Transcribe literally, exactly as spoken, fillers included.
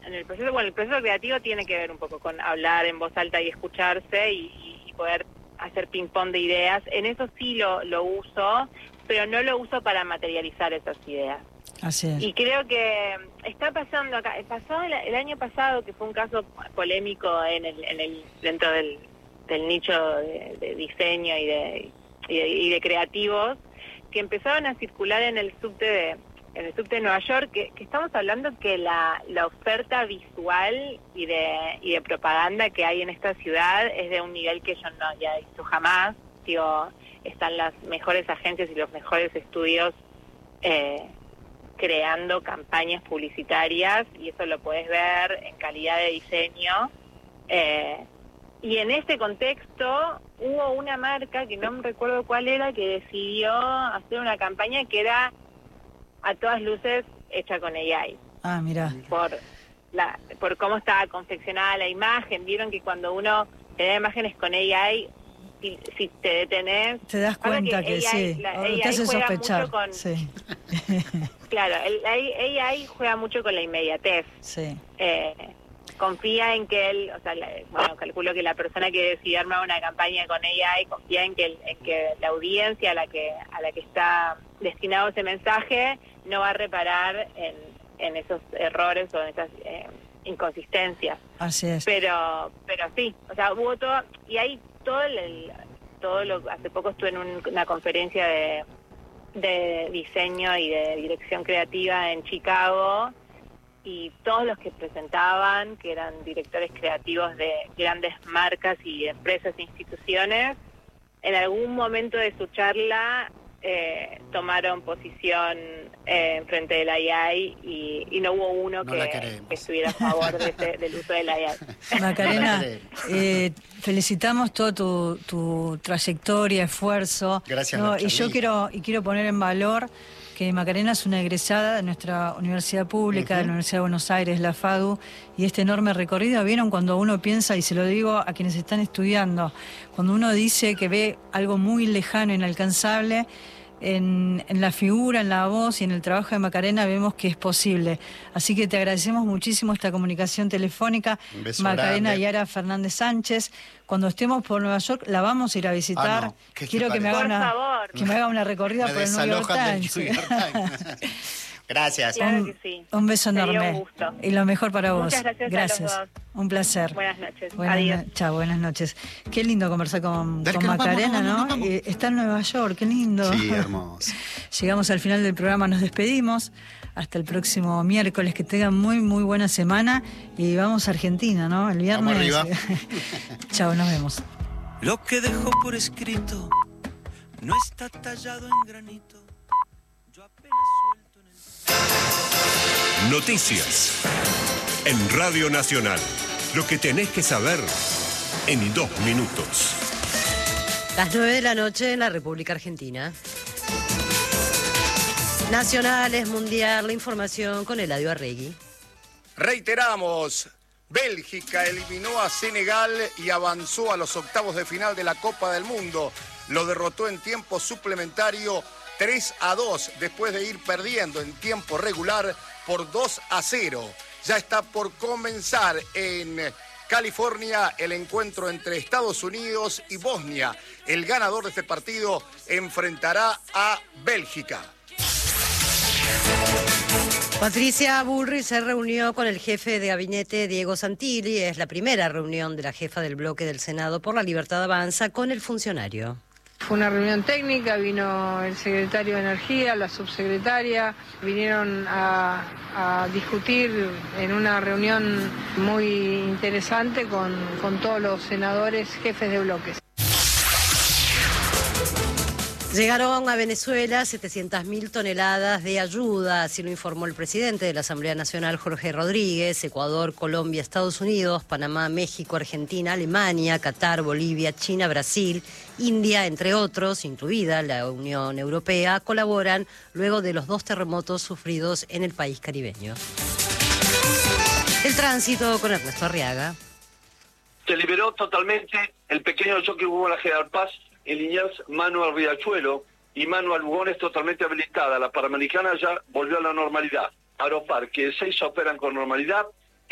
en el proceso, bueno, el proceso creativo tiene que ver un poco con hablar en voz alta y escucharse y, y poder hacer ping-pong de ideas. En eso sí lo, lo uso, pero no lo uso para materializar esas ideas. Así es. Y creo que está pasando acá, pasó el, el año pasado, que fue un caso polémico en el, en el dentro del, del nicho de, de diseño y de, y de, y de creativos, que empezaron a circular en el subte de en el subte de Nueva York, que, que estamos hablando que la, la oferta visual y de y de propaganda que hay en esta ciudad es de un nivel que yo no había visto jamás. Digo, están las mejores agencias y los mejores estudios eh, creando campañas publicitarias, y eso lo puedes ver en calidad de diseño. Eh, y en este contexto hubo una marca, que no me recuerdo cuál era, que decidió hacer una campaña que era a todas luces hecha con A I. Ah, mira. Por, la, por cómo estaba confeccionada la imagen. Vieron que cuando uno genera imágenes con A I, si, si te detenés... Te das cuenta que, que A I, sí, la, o te hace sospechar. Con, sí. Claro, el A I juega mucho con la inmediatez. Sí. Eh, confía en que él, o sea, la, bueno, calculo que la persona que decide armar una campaña con A I confía en que, en que la audiencia a la que a la que está destinado ese mensaje no va a reparar en, en esos errores o en esas eh, inconsistencias. Así es. Pero, pero sí, o sea, hubo todo, y hay todo el, todo lo, hace poco estuve en un, una conferencia de, de diseño y de dirección creativa en Chicago, y todos los que presentaban, que eran directores creativos de grandes marcas y empresas e instituciones, en algún momento de su charla eh, tomaron posición eh, en frente del A I, y, y no hubo uno no que, que estuviera a favor de ese, del uso del A I. Macarena, eh, felicitamos toda tu, tu trayectoria, esfuerzo. Gracias, ¿no? Nacha. Y yo quiero, y quiero poner en valor que Macarena es una egresada de nuestra universidad pública, uh-huh. de la Universidad de Buenos Aires, la FADU, y este enorme recorrido. ¿Vieron cuando uno piensa, y se lo digo a quienes están estudiando, cuando uno dice que ve algo muy lejano, inalcanzable, en, en la figura, en la voz y en el trabajo de Macarena vemos que es posible? Así que te agradecemos muchísimo esta comunicación telefónica. Macarena grande. Yara Fernández Sánchez. Cuando estemos por Nueva York la vamos a ir a visitar. Ah, no. Quiero que me, haga una, que me haga una recorrida me por el New York Times. New York Times. Gracias. Claro un, que sí. un beso enorme. Un gusto. Y lo mejor para vos. Muchas gracias. Gracias. A los dos. Un placer. Buenas noches. Buenas Adiós. No, chao, buenas noches. Qué lindo conversar con, con Macarena, vamos, vamos, ¿no? vamos. Eh, está en Nueva York, qué lindo. Sí, hermoso. Llegamos al final del programa, nos despedimos. Hasta el próximo miércoles, que tengan muy, muy buena semana. Y vamos a Argentina, ¿no? El viernes. Vamos arriba. Chao, nos vemos. Lo que dejó por escrito no está tallado en granito. Yo apenas suelto en el... Noticias en Radio Nacional. Lo que tenés que saber en dos minutos. Las nueve de la noche en la República Argentina. Nacionales, Mundial, la información con Eladio Arregui. Reiteramos, Bélgica eliminó a Senegal y avanzó a los octavos de final de la Copa del Mundo. Lo derrotó en tiempo suplementario tres a dos, después de ir perdiendo en tiempo regular por dos a cero. Ya está por comenzar en California el encuentro entre Estados Unidos y Bosnia. El ganador de este partido enfrentará a Bélgica. Patricia Bullrich se reunió con el jefe de gabinete Diego Santilli. Es la primera reunión de la jefa del bloque del Senado por la Libertad Avanza con el funcionario. Fue una reunión técnica, vino el secretario de Energía, la subsecretaria, vinieron a, a discutir en una reunión muy interesante con, con todos los senadores jefes de bloques. Llegaron a Venezuela setecientas mil toneladas de ayuda, así lo informó el presidente de la Asamblea Nacional, Jorge Rodríguez. Ecuador, Colombia, Estados Unidos, Panamá, México, Argentina, Alemania, Qatar, Bolivia, China, Brasil, India, entre otros, incluida la Unión Europea, colaboran luego de los dos terremotos sufridos en el país caribeño. El tránsito con Ernesto Arriaga. Se liberó totalmente el pequeño choque que hubo en la General Paz en Liniers, mano al Riachuelo y mano al Lugón es totalmente habilitada. La Panamericana ya volvió a la normalidad. Aeroparque y Ezeiza operan con normalidad.